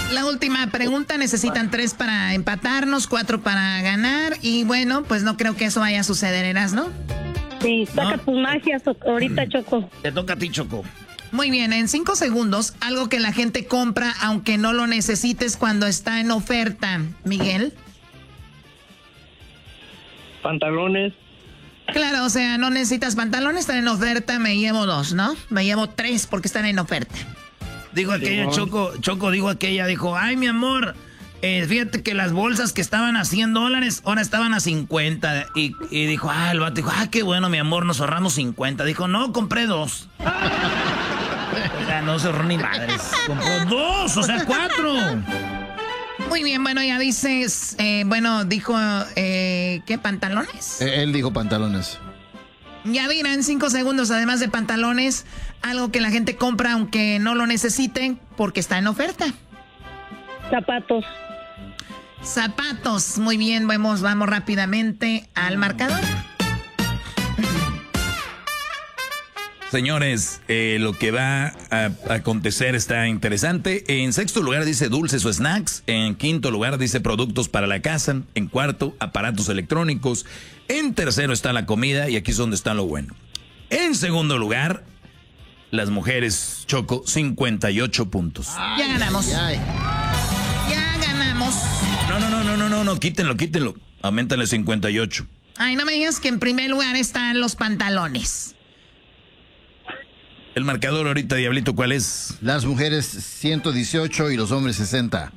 La última pregunta, necesitan 3 para empatarnos, 4 para ganar. Y bueno, pues no creo que eso vaya a suceder, ¿no? Sí, saca tus magias ahorita, Choco. Te toca a ti, Choco. Muy bien, en 5 segundos, algo que la gente compra aunque no lo necesites cuando está en oferta. Miguel. Pantalones. Claro, o sea, no necesitas pantalones, están en oferta, me llevo 2, ¿no? Me llevo 3 porque están en oferta. Dijo aquella, Choco dijo aquella, dijo, ay, mi amor, fíjate que las bolsas que estaban a $100, ahora estaban a 50. Y dijo, el vato dijo, qué bueno, mi amor, nos ahorramos 50. Dijo, no, compré 2. O sea, no se ahorró ni madres. Compró 2, o sea, 4. Muy bien, bueno, ya dices, dijo, ¿qué, pantalones? Él dijo pantalones. Yadira, en 5 segundos, además de pantalones, algo que la gente compra aunque no lo necesite porque está en oferta. Zapatos. Zapatos, muy bien, vamos rápidamente al marcador. Señores, lo que va a acontecer está interesante. En 6º lugar dice dulces o snacks. En 5º lugar dice productos para la casa. En 4º, aparatos electrónicos. En 3º está la comida y aquí es donde está lo bueno. En 2º lugar, las mujeres, Choco, 58 puntos. Ya ganamos. Ya ganamos. No, quítenlo. Auméntale 58. Ay, no me digas que en primer lugar están los pantalones. El marcador ahorita, Diablito, ¿cuál es? Las mujeres 118 y los hombres 60.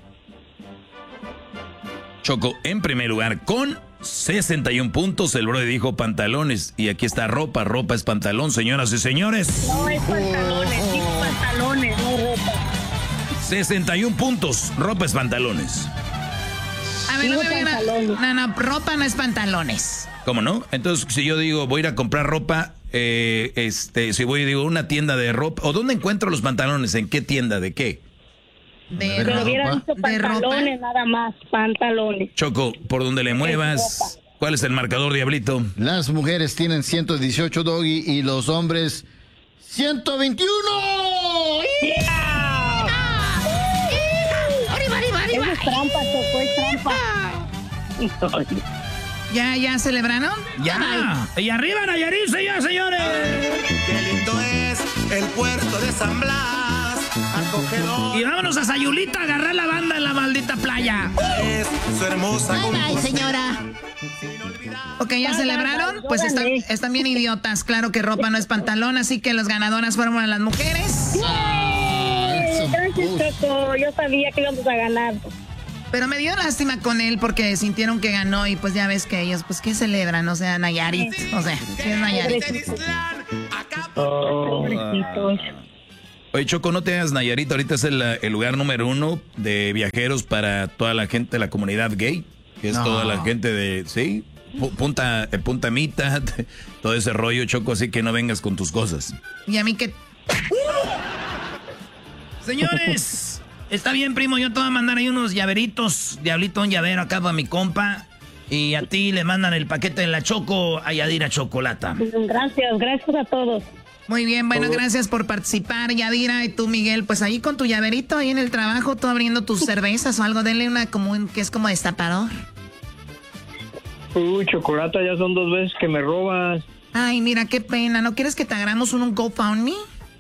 Choco, en primer lugar, con 61 puntos. El brody dijo pantalones. Y aquí está ropa. Ropa es pantalón, señoras y señores. No, es pantalones, digo pantalones, no ropa. 61 puntos. Ropa es pantalones. A ver, no, ropa no es pantalones. ¿Cómo no? Entonces, si yo digo, voy a ir a comprar ropa, si voy y digo una tienda de ropa, ¿o dónde encuentro los pantalones? ¿En qué tienda? ¿De qué? De Pero hubiera dicho pantalones, nada más, pantalones. Choco, por donde le muevas. ¿Cuál es el marcador, Diablito? Las mujeres tienen 118, Doggy, y los hombres 121. Eso es trampa, Choco, es trampa. ¿Ya celebraron? ¡Ya! ¡Y arriba Nayarit, señores! ¡Qué lindo es el puerto de San Blas! Acogedor. Y vámonos a Sayulita a agarrar la banda en la maldita playa. Es su hermosa Bye, señora. Ok, ¿ya celebraron? Pues están bien idiotas. Claro que ropa no es pantalón, así que las ganadoras fueron a las mujeres. Gracias, Choco. Yo sabía que íbamos a ganar. Pero me dio lástima con él porque sintieron que ganó y pues ya ves que ellos, pues, ¿qué celebran? O sea, Nayarit. O sea, ¿qué es Nayarit? Oye, Choco, no te hagas Nayarit. Ahorita es el lugar número 1 de viajeros para toda la gente de la comunidad gay. Que es toda la gente de, ¿sí? Punta Mita, todo ese rollo, Choco. Así que no vengas con tus cosas. Y a mí que... Señores... Está bien, primo, yo te voy a mandar ahí unos llaveritos. Diablito, un llavero acá para mi compa. Y a ti le mandan el paquete de la Choco a Yadira Chocolata. Gracias a todos. Muy bien, bueno, gracias por participar, Yadira. Y tú, Miguel, pues ahí con tu llaverito, ahí en el trabajo, tú abriendo tus cervezas o algo, denle una común que es como destapador. Chocolata, ya son 2 veces que me robas. Ay, mira, qué pena. ¿No quieres que te hagamos un GoFundMe?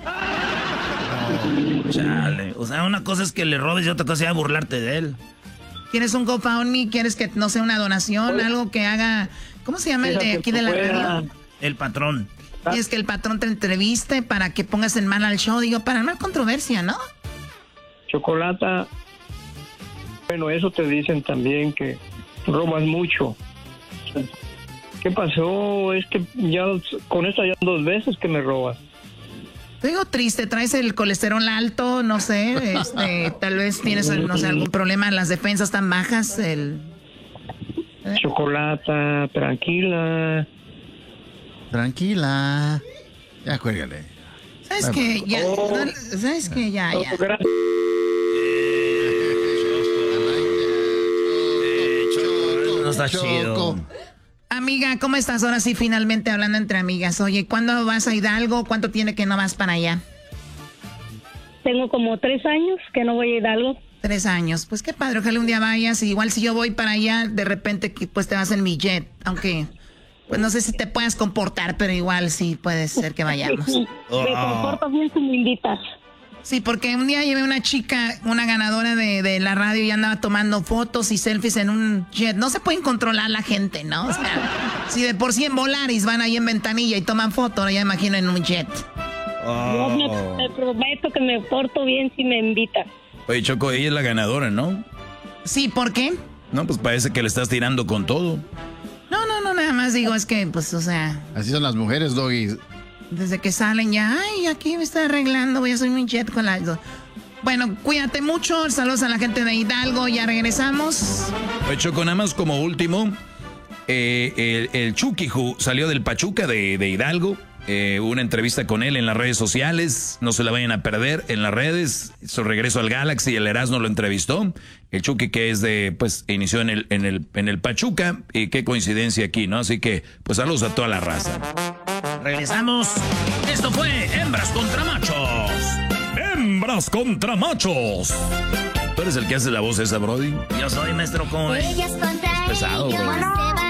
Chale, o sea, una cosa es que le robes y otra cosa es burlarte de él. ¿Quieres un GoFundMe? ¿Quieres que, no sé, una donación? Algo que haga... ¿Cómo se llama el de aquí de la radio? El patrón. Y es que el patrón te entreviste para que pongas en mal al show. Digo, para no hay controversia, ¿no? Chocolata. Bueno, eso te dicen también, que robas mucho. ¿Qué pasó? Es que ya con esta ya 2 veces que me robas. Te digo triste, traes el colesterol alto, no sé, tal vez tienes, no sé, algún problema, las defensas tan bajas, Chocolata, tranquila. Tranquila. Ya, cuélgale. ¿Sabes qué? Ya, ¿sabes qué? Ya. No está chido. Amiga, ¿cómo estás? Ahora sí, finalmente hablando entre amigas. Oye, ¿cuándo vas a Hidalgo? ¿Cuánto tiene que no vas para allá? Tengo como 3 años que no voy a Hidalgo. 3 años. Pues qué padre, ojalá un día vayas. Igual si yo voy para allá, de repente pues te vas en mi jet. Aunque, pues no sé si te puedas comportar, pero igual sí puede ser que vayamos. Me comporto bien si me invitas. Sí, porque un día llevé una chica, una ganadora de la radio y andaba tomando fotos y selfies en un jet. No se pueden controlar la gente, ¿no? O sea, si de por sí en Volaris van ahí en ventanilla y toman fotos, ahora ya imagino en un jet. Yo te prometo que me porto bien si me invitas. Oye, Choco, ella es la ganadora, ¿no? Sí, ¿por qué? No, pues parece que le estás tirando con todo. No, nada más digo, es que, pues, o sea... Así son las mujeres, Doggy. Desde que salen ya, ay, aquí me estoy arreglando, voy a subir mi jet con la... Bueno, cuídate mucho, saludos a la gente de Hidalgo, ya regresamos. Oye, Choco, nada más como último, el Chucky salió del Pachuca de Hidalgo. Una entrevista con él en las redes sociales, no se la vayan a perder en las redes. Su regreso al Galaxy, el Erasmo lo entrevistó. El Chucky que es inició en el Pachuca, y qué coincidencia aquí, ¿no? Así que, pues saludos a toda la raza. Regresamos. Esto fue Hembras contra Machos. Hembras contra Machos. ¿Tú eres el que hace la voz esa, Brody? Yo soy maestro con... Es pesado, bro.